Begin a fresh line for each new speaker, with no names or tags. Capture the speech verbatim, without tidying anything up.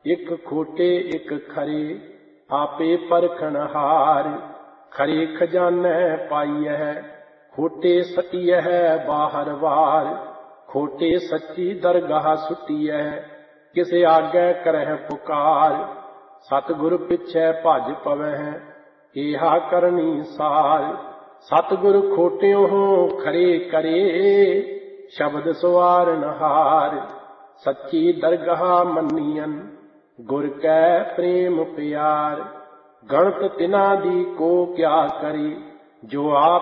एक खोटे एक खरे आपे परखण हार। खरे खजाने पाई है खोटे सटी है बाहर वार। खोटे सच्ची दरगाह सुटी है किसे आगे करह पुकार। सतगुर पिछे भज पवै एहा करनी सार। सतगुर खोटियों खरे करे शब्द सवारन हार। सच्ची दरगाह मन्नियन गुर कै प्रेम प्यार। गणत तिना दी को क्या करी जो आप